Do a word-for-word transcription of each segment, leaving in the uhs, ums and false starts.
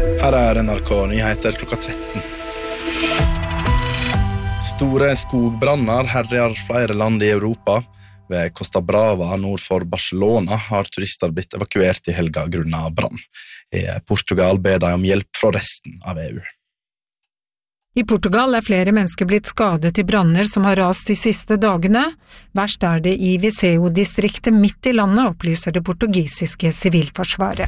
Her er N R K Nyheter klokka tretten. Store skogbranner herjer flere land i Europa. Ved Costa Brava nord for Barcelona har turister blitt evakuert i helga grunnet brann. I Portugal ber de om hjelp fra resten av E U. I Portugal er flere mennesker blitt skadet i branner som har rast de siste dagene. Verst er det i Viseu-distriktet midt i landet, opplyser det portugisiske sivilforsvaret.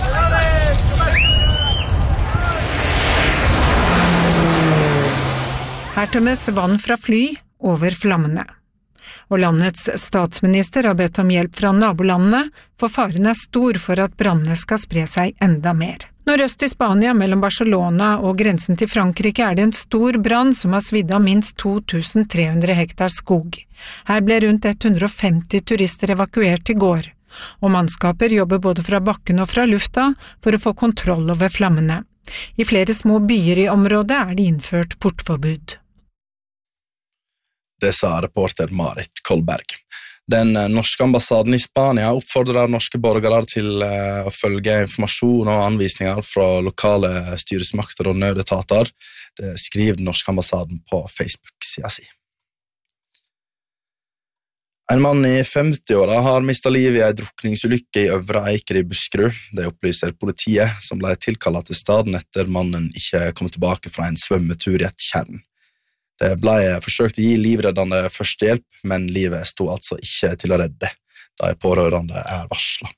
Her tømmes vann fra fly over flammene. Og landets statsminister har bedt om hjelp fra nabolandene, for faren er stor for at brannene skal spre seg enda mer. Nordøst i Spania, mellom Barcelona og grensen til Frankrike, er det en stor brann som har svidd av minst to tusen tre hundre hektar skog. Her ble rundt hundre og femti turister evakuert i går, og mannskaper jobber både fra bakken og fra lufta for å få kontroll over flammene. I flere små byer i området er det innført portforbud. Det sa reporter Marit Kolberg. Den norske ambassaden i Spania oppfordrer norske borgere til å følge informasjon og anvisninger fra lokale styresmakter og nødetater. Det skriver den norske ambassaden på Facebook-siden sin. En mann i femti-åra har mistet livet i en drukningsulykke i Øvre Eiker i Buskerud. Det opplyser politiet, som ble tilkallet til staden etter mannen ikke kom tilbake fra en svømmetur i et tjern. Det ble forsøkt å gi livreddende førstehjelp, men livet sto altså ikke til å redde. De pårørende er varslet.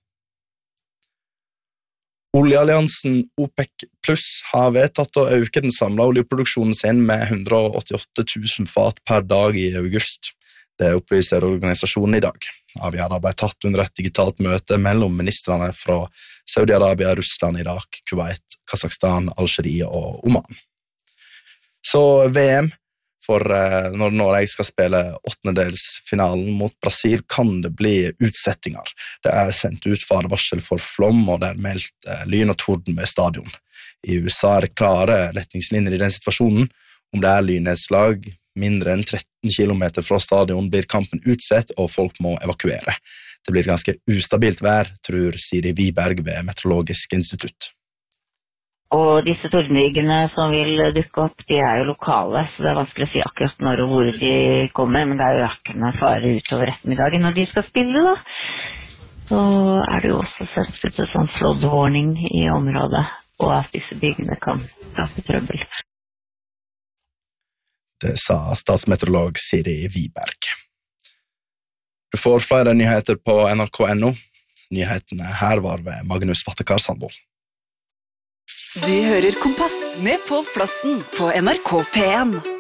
Oljealliansen OPEC Plus har vedtatt å øke den samlede oljeproduksjonen sin med hundre og åttiåtte tusen fat per dag i august. Det opplyser organisasjonen i dag. Avgjørelsen ble tatt under et digitalt møte mellom ministrene fra Saudi-Arabia, Russland, Irak, Kuwait, Kazakhstan, Algerie og Oman. Så V M. For når Norge skal spille åttendedelsfinalen mot Brasil, kan det bli utsettinger. Det er sendt ut farevarsel for flom, og det er meldt lyn og torden ved stadion. I U S A er det klare retningslinjer i den situasjonen. Om det er lynnedslag mindre enn tretten kilometer fra stadion, blir kampen utsett, og folk må evakuere. Det blir ganske ustabilt vær, tror Siri Wiberg ved Meteorologisk institutt. Og disse tordenrygene som vil dukke opp, de er jo lokale, så det er vanskelig å si akkurat når og hvor de kommer, men det er jo økende fare utover ettermiddagen når de skal spille da. Så er det jo også sendt ut en sånn flood warning i området, og at disse byggene kan skape trøbbel. Det sa statsmeteorolog Siri Wiberg. Du får flere nyheter på N R K punktum no. Nyhetene her var ved Magnus Vattekar Sandvold. Du hører Kompass med Pål Plassen på N R K P en.